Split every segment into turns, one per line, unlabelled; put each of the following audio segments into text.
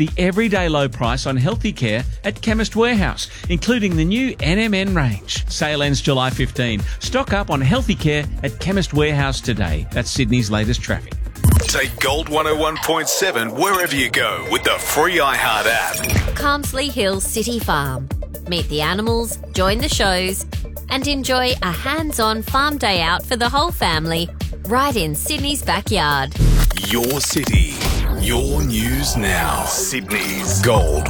the everyday low price on healthy care at Chemist Warehouse, including the new NMN range. Sale ends July 15. Stock up on healthy care at Chemist Warehouse today. That's Sydney's latest traffic.
Take Gold 101.7 wherever you go with the free iHeart app.
Carmsley Hills City Farm. Meet the animals, join the shows, and enjoy a hands-on farm day out for the whole family right in Sydney's backyard.
Your city, your news now. Sydney's Gold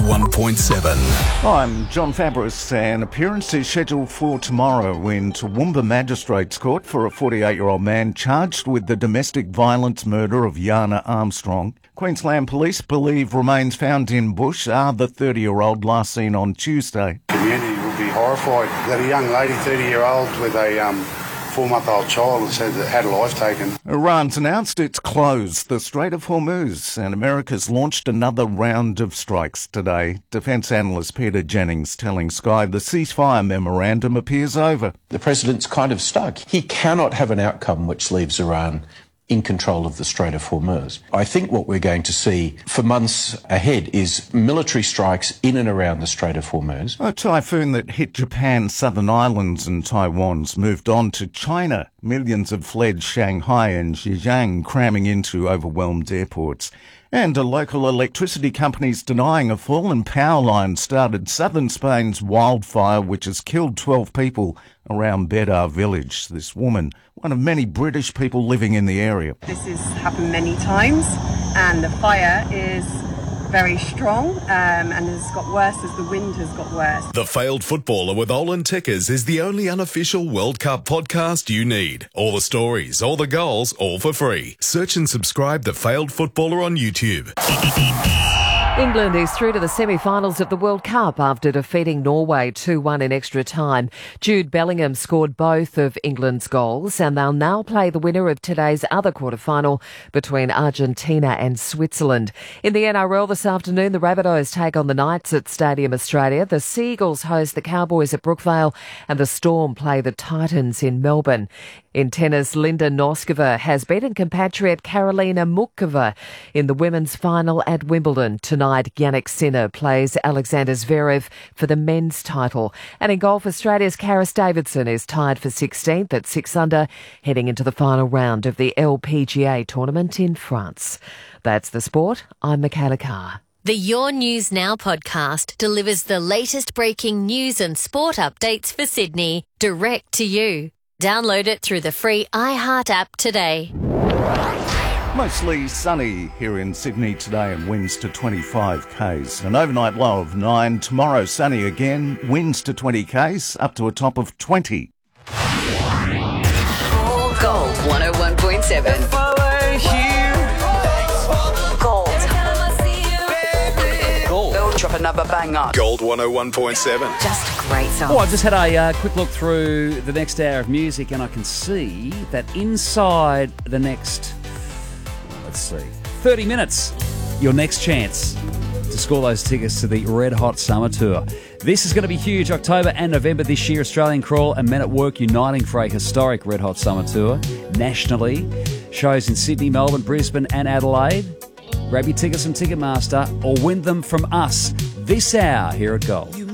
101.7.
I'm John Fabris. An appearance is scheduled for tomorrow in Toowoomba Magistrates Court for a 48-year-old man charged with the domestic violence murder of Yana Armstrong. Queensland Police believe remains found in bush are the 30-year-old last seen on Tuesday.
The community will be horrified that a young lady, 30-year-old, with a 4-month-old child has had a life taken.
Iran's announced it's closed the Strait of Hormuz, and America's launched another round of strikes today. Defence analyst Peter Jennings telling Sky the ceasefire memorandum appears over.
The president's kind of stuck. He cannot have an outcome which leaves Iran in control of the Strait of Hormuz. I think what we're going to see for months ahead is military strikes in and around the Strait of Hormuz.
A typhoon that hit Japan's southern islands and Taiwan's moved on to China. Millions have fled Shanghai and Zhejiang, cramming into overwhelmed airports. And a local electricity company's denying a fallen power line started southern Spain's wildfire, which has killed 12 people around Bedar village. This woman, one of many British people living in the area.
This has happened many times, and the fire is very strong and has got worse as the wind has got worse.
The Failed Footballer with Olin Tickers is the only unofficial World Cup podcast you need. All the stories, all the goals, all for free. Search and subscribe The Failed Footballer on YouTube.
England is through to the semi-finals of the World Cup after defeating Norway 2-1 in extra time. Jude Bellingham scored both of England's goals, and they'll now play the winner of today's other quarter-final between Argentina and Switzerland. In the NRL this afternoon, the Rabbitohs take on the Knights at Stadium Australia. The Seagulls host the Cowboys at Brookvale, and the Storm play the Titans in Melbourne. In tennis, Linda Noskova has beaten compatriot Karolina Muchova in the women's final at Wimbledon. Tonight, Jannik Sinner plays Alexander Zverev for the men's title. And in golf, Australia's Karis Davidson is tied for 16th at 6 under, heading into the final round of the LPGA tournament in France. That's the sport. I'm Michaela Carr.
The Your News Now podcast delivers the latest breaking news and sport updates for Sydney, direct to you. Download it through the free iHeart app today.
Mostly sunny here in Sydney today and winds to 25 k's. An overnight low of 9. Tomorrow sunny again, winds to 20 k's, up to a top of 20.
Gold 101.7. Gold. Drop another banger.
Gold 101.7.
Just a great song.
Oh, I've just had a quick look through the next hour of music, and I can see that inside the next, 30 minutes, your next chance to score those tickets to the Red Hot Summer Tour. This is going to be huge. October and November this year, Australian Crawl and Men at Work uniting for a historic Red Hot Summer Tour nationally. Shows in Sydney, Melbourne, Brisbane and Adelaide. Grab your tickets from Ticketmaster or win them from us this hour here at Gold.